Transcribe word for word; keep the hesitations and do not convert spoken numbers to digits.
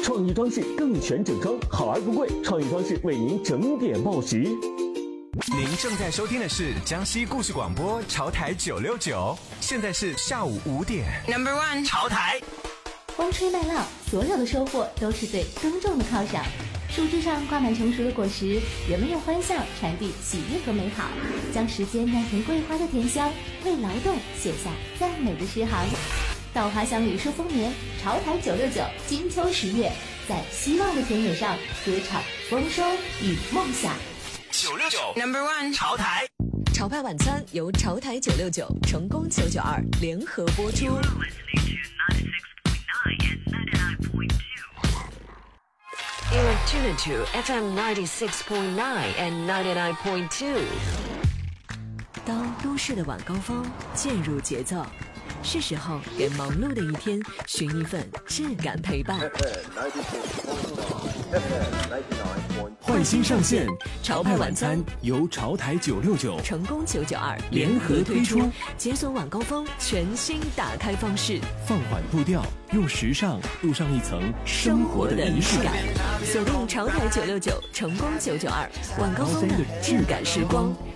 创意装饰更全整装，好而不贵。创意装饰为您整点报时。 您正在收听的是江西故事广播潮台九六九，现在是下午五点。 Number one， 潮台。 风吹麦浪，所有的收获都是对耕种的犒赏。树枝上挂满成熟的果实，人们用欢笑传递喜悦和美好，将时间酿成桂花的甜香，为劳动写下赞美的诗行。稻花香里数丰年，潮台九六九金秋十月，在希望的田野上歌唱丰收与梦想。 九六九 Number one， 潮台。 潮派晚餐由潮台九六九、成功九九二联合播出。 You are tuned to F M ninety-six point nine and ninety-nine point two。 当都市的晚高峰渐入节奏，是时候给忙碌的一天寻一份质感陪伴。 换新上线， 潮派晚餐由潮台九六九、 成功九九二联合推出， 解锁晚高峰全新打开方式， 放缓步调，用时尚镀上一层生活的仪式感。 锁定潮台九六九、成功九九二晚高峰的质感时光，